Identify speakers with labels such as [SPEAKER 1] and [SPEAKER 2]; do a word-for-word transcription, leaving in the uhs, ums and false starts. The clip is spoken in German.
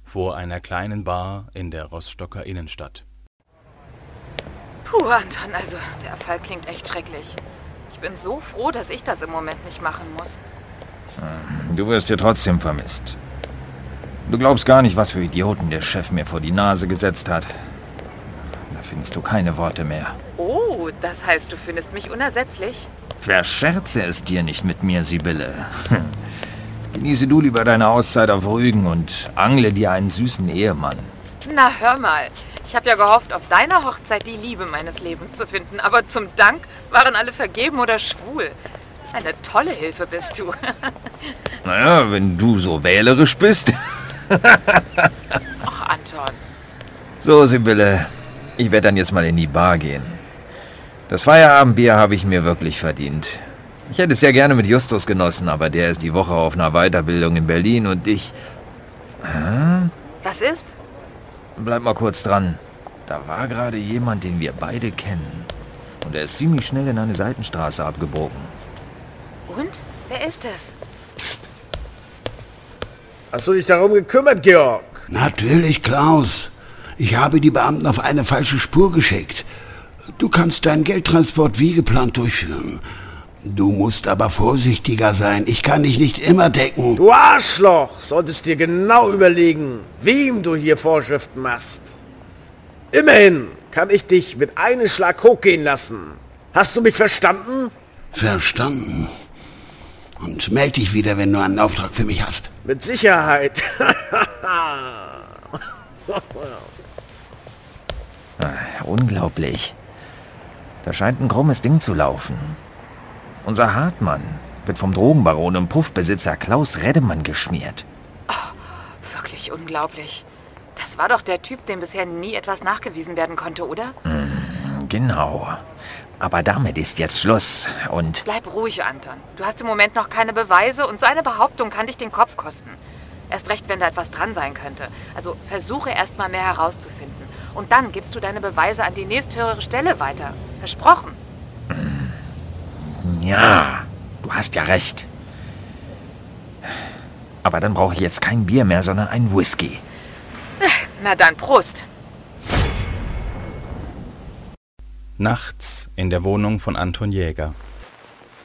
[SPEAKER 1] vor einer kleinen Bar in der Rostocker Innenstadt.
[SPEAKER 2] Puh, Anton, also der Fall klingt echt schrecklich. Ich bin so froh, dass ich das im Moment nicht machen muss.
[SPEAKER 3] Du wirst hier trotzdem vermisst. Du glaubst gar nicht, was für Idioten der Chef mir vor die Nase gesetzt hat. Da findest du keine Worte mehr.
[SPEAKER 2] Oh, das heißt, du findest mich unersetzlich?
[SPEAKER 3] Verscherze es dir nicht mit mir, Sibylle. Genieße du lieber deine Auszeit auf Rügen und angle dir einen süßen Ehemann.
[SPEAKER 2] Na, hör mal. Ich habe ja gehofft, auf deiner Hochzeit die Liebe meines Lebens zu finden. Aber zum Dank waren alle vergeben oder schwul. Eine tolle Hilfe bist du.
[SPEAKER 3] Naja, wenn du so wählerisch bist.
[SPEAKER 2] Ach, Anton.
[SPEAKER 3] So, Sibylle, ich werde dann jetzt mal in die Bar gehen. Das Feierabendbier habe ich mir wirklich verdient. Ich hätte es ja gerne mit Justus genossen, aber der ist die Woche auf einer Weiterbildung in Berlin und ich... Hä?
[SPEAKER 2] Was ist?
[SPEAKER 3] Bleib mal kurz dran. Da war gerade jemand, den wir beide kennen. Und er ist ziemlich schnell in eine Seitenstraße abgebogen.
[SPEAKER 2] Und? Wer ist es?
[SPEAKER 3] Psst.
[SPEAKER 4] Hast du dich darum gekümmert, Georg?
[SPEAKER 5] Natürlich, Klaus. Ich habe die Beamten auf eine falsche Spur geschickt. Du kannst deinen Geldtransport wie geplant durchführen. Du musst aber vorsichtiger sein. Ich kann dich nicht immer decken.
[SPEAKER 4] Du Arschloch! Solltest dir genau überlegen, wem du hier Vorschriften machst. Immerhin kann ich dich mit einem Schlag hochgehen lassen. Hast du mich verstanden?
[SPEAKER 5] Verstanden. Und meld dich wieder, wenn du einen Auftrag für mich hast.
[SPEAKER 4] Mit Sicherheit.
[SPEAKER 3] Ach, unglaublich. Da scheint ein krummes Ding zu laufen. Unser Hartmann wird vom Drogenbaron und Puffbesitzer Klaus Reddemann geschmiert.
[SPEAKER 2] Oh, wirklich unglaublich. Das war doch der Typ, dem bisher nie etwas nachgewiesen werden konnte, oder?
[SPEAKER 3] Mm, genau. Aber damit ist jetzt Schluss und...
[SPEAKER 2] Bleib ruhig, Anton. Du hast im Moment noch keine Beweise und so eine Behauptung kann dich den Kopf kosten. Erst recht, wenn da etwas dran sein könnte. Also versuche erst mal mehr herauszufinden. Und dann gibst du deine Beweise an die nächsthöhere Stelle weiter. Versprochen.
[SPEAKER 3] Ja, du hast ja recht. Aber dann brauche ich jetzt kein Bier mehr, sondern einen Whisky.
[SPEAKER 2] Na dann, Prost.
[SPEAKER 1] Nachts in der Wohnung von Anton Jäger.